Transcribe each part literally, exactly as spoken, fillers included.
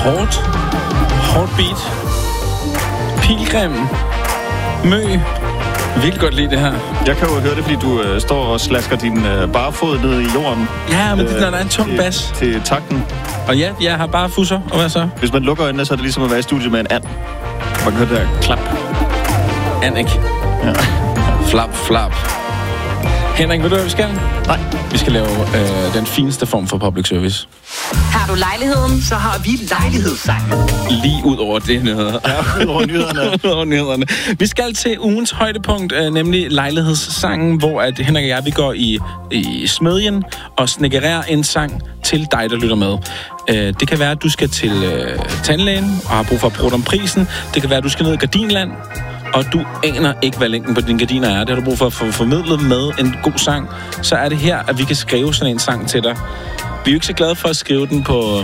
hårdt. Hårdt beat. Pilgrim. Mø. Virkelig godt lide det her. Jeg kan jo høre det, fordi du øh, står og slasker din øh, barefod ned i jorden. Ja, men øh, det, når der er en tung til, bas. Til takten. Og ja, jeg har bare fusser. Og hvad så? Hvis man lukker øjnene, så er det ligesom at være i studiet med en and. Man kan høre det her klap. And, ikke? Ja. Flap, flap. Henrik, ved du, hvad vi skal? Nej. Vi skal lave øh, den fineste form for public service. Har du lejligheden, så har vi lejlighedssangen. Lige ud over det nyheder. Ja, ud over nyhederne. ud over nyhederne. Vi skal til ugens højdepunkt, øh, nemlig lejlighedssangen, hvor at Henrik og jeg, vi går i, i smedjen og snekkerer en sang til dig, der lytter med. Øh, det kan være, at du skal til øh, tandlægen og har brug for at bruge om prisen. Det kan være, at du skal ned i Gardinland, og du aner ikke, hvad længden på dine gardiner er. Det har du brug for at få formidlet med en god sang. Så er det her, at vi kan skrive sådan en sang til dig. Vi er jo ikke så glade for at skrive den på,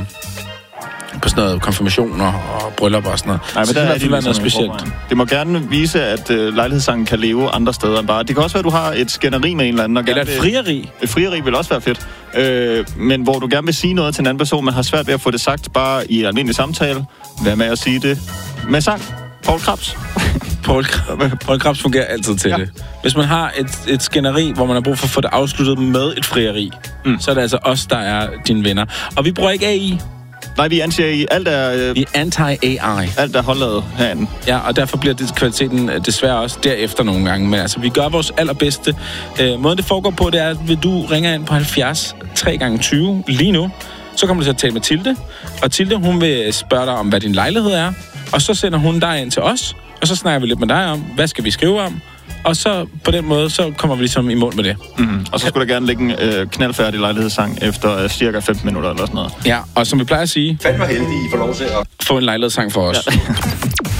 på sådan noget konfirmationer og bryllup og sådan noget. Nej, men så der det er er det noget specielt. Det må gerne vise, at uh, lejlighedssangen kan leve andre steder end bare. Det kan også være, at du har et skænderi med en eller anden. Og eller et frieri. Et frieri vil også være fedt. Øh, men hvor du gerne vil sige noget til en anden person, men har svært ved at få det sagt bare i almindelig samtale. Vær med at sige det med sang. Poul Krebs. Poul, Poul Krebs fungerer altid til ja. det. Hvis man har et, et skænderi, hvor man har brug for at få det afsluttet med et frieri, mm. så er det altså os, der er dine venner. Og vi bruger ikke A I. Nej, vi er anti-A I. Alt er... Øh, vi er anti-A I. Alt er håndlaget herinde. Ja, og derfor bliver det kvaliteten desværre også derefter nogle gange. Men altså, vi gør vores allerbedste. Øh, måden det foregår på, det er, at du ringer ind på halvfjerds tre gange tyve lige nu. Så kommer du til at tale med Tilde. Og Tilde, hun vil spørge dig om, hvad din lejlighed er. Og så sender hun dig ind til os. Og så snakker vi lidt med dig om, hvad skal vi skrive om? Og så på den måde, så kommer vi ligesom i mål med det. Mm-hmm. Og så skulle der gerne ligge en øh, knaldfærdig lejlighedssang efter øh, cirka femten minutter eller sådan noget. Ja, og som vi plejer at sige... Fandme heldig, I får lov til at... Få en lejlighedssang for os. Ja.